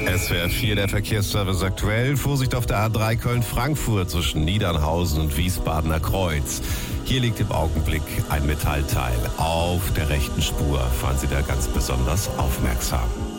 SWR 4, der Verkehrsservice aktuell. Vorsicht auf der A3 Köln-Frankfurt zwischen Niedernhausen und Wiesbadener Kreuz. Hier liegt im Augenblick ein Metallteil auf der rechten Spur. Fahren Sie da ganz besonders aufmerksam.